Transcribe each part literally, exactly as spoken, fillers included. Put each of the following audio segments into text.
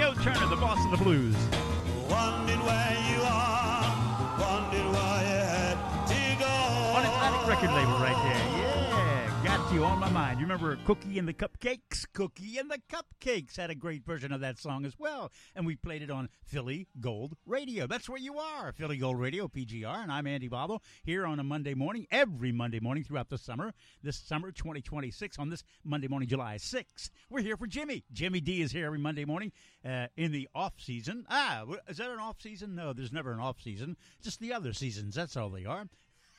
Joe Turner, the boss of the blues. Wondered where you are, wondered why you had to go. On Atlantic record label right there, yeah, got you on my mind. You remember Cookie and the Cupcakes? Cookie and the Cupcakes had a great version of that song as well, and we played it on Philly Gold Radio. That's where you are, Philly Gold Radio, P G R, and I'm Andy Bobble here on a Monday morning, every Monday morning throughout the summer. This summer, twenty twenty-six, on this Monday morning, July sixth, we're here for Jimmy. Jimmy D is here every Monday morning uh, in the off season. Ah, is that an off season? No, there's never an off season. Just the other seasons. That's all they are.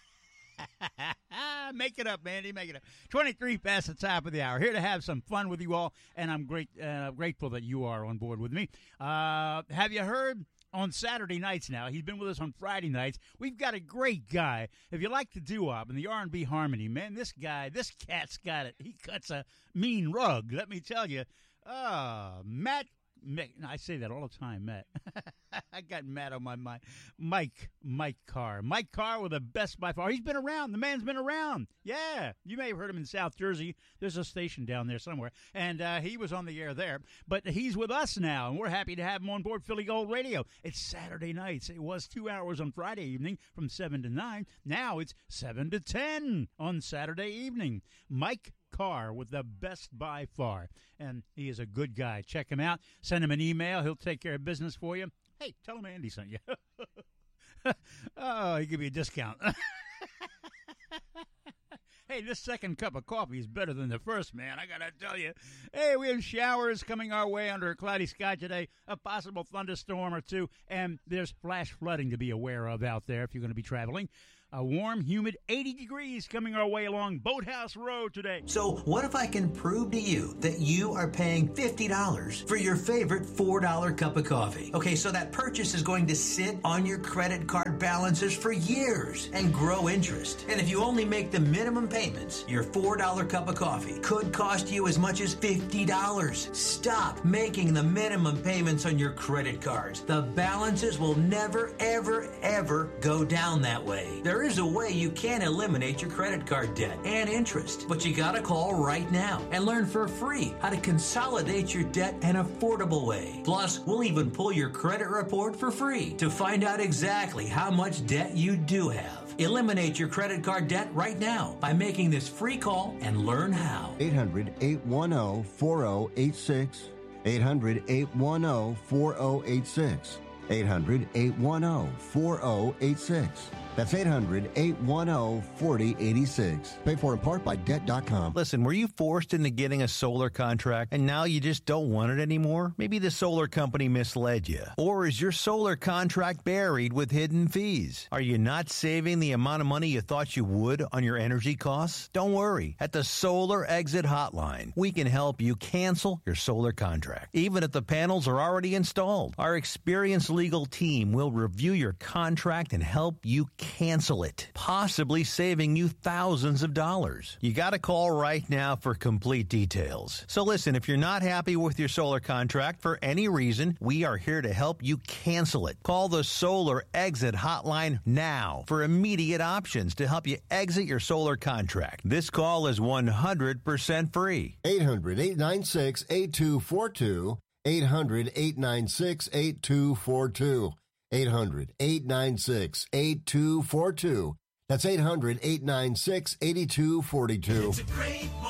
Make it up, Mandy. Make it up. twenty-three past the top of the hour. Here to have some fun with you all, and I'm great, uh, grateful that you are on board with me. Uh, have you heard on Saturday nights now? He's been with us on Friday nights. We've got a great guy. If you like the doo-wop and the R and B harmony, man, this guy, this cat's got it. He cuts a mean rug, let me tell you. Uh, Matt. I say that all the time, Matt. I got Matt on my mind. Mike, Mike Carr. Mike Carr with the best by far. He's been around. The man's been around. Yeah. You may have heard him in South Jersey. There's a station down there somewhere. And uh, he was on the air there. But he's with us now, and we're happy to have him on board Philly Gold Radio. It's Saturday nights. It was two hours on Friday evening from seven to nine. Now it's seven to ten on Saturday evening. Mike Carr with the best by far, and he is a good guy. Check him out. Send him an email. He'll take care of business for you. Hey, tell him Andy sent you. Oh, he'll give you a discount. Hey, this second cup of coffee is better than the first, man. I gotta tell you. Hey, we have showers coming our way under a cloudy sky today, a possible thunderstorm or two, and there's flash flooding to be aware of out there if you're going to be traveling. A warm, humid eighty degrees coming our way along Boathouse Road today. So what if I can prove to you that you are paying fifty dollars for your favorite four dollar cup of coffee? Okay, so that purchase is going to sit on your credit card balances for years and grow interest. And if you only make the minimum payments, your four dollar cup of coffee could cost you as much as fifty dollars. Stop making the minimum payments on your credit cards. The balances will never, ever, ever go down that way. There There is a way you can eliminate your credit card debt and interest, but you gotta call right now and learn for free how to consolidate your debt an affordable way. Plus, we'll even pull your credit report for free to find out exactly how much debt you do have. Eliminate your credit card debt right now by making this free call and learn how. eight hundred, eight one zero, four zero eight six. eight hundred, eight one zero, four zero eight six. eight hundred, eight one zero, four zero eight six. That's eight hundred, eight one zero, four zero eight six. Paid for in part by debt dot com. Listen, were you forced into getting a solar contract and now you just don't want it anymore? Maybe the solar company misled you. Or is your solar contract buried with hidden fees? Are you not saving the amount of money you thought you would on your energy costs? Don't worry. At the Solar Exit Hotline, we can help you cancel your solar contract, even if the panels are already installed. Our experienced legal team will review your contract and help you cancel it, possibly saving you thousands of dollars. You got to call right now for complete details. So listen, if you're not happy with your solar contract for any reason, we are here to help you cancel it. Call the Solar Exit Hotline now for immediate options to help you exit your solar contract. This call is one hundred percent free. eight hundred, eight nine six, eight two four two. eight hundred, eight nine six, eight two four two. eight hundred, eight nine six, eight two four two. That's eight hundred, eight nine six, eight two four two. It's a great